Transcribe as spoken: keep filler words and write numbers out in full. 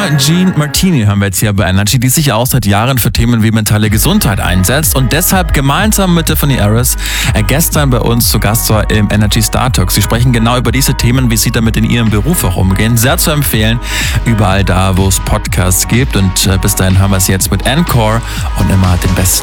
Sarah Jean Martini haben wir jetzt hier bei Energy, die sich auch seit Jahren für Themen wie mentale Gesundheit einsetzt und deshalb gemeinsam mit Tiffany Harris gestern bei uns zu Gast war im Energy Star Talk. Sie sprechen genau über diese Themen, wie sie damit in ihrem Beruf auch umgehen. Sehr zu empfehlen, überall da, wo es Podcasts gibt. Und bis dahin haben wir es jetzt mit Encore und immer den besten.